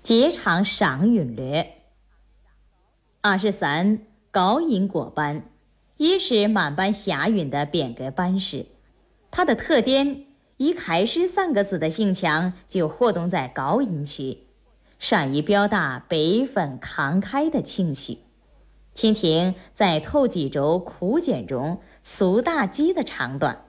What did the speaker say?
节场赏允略。23高音果班也是满班霞允的变革班式，它的特点以楷诗3个字的性强就活动在高音区，善于表达悲愤慷慨的情绪。请听在头几周枯简中苏妲己的唱段。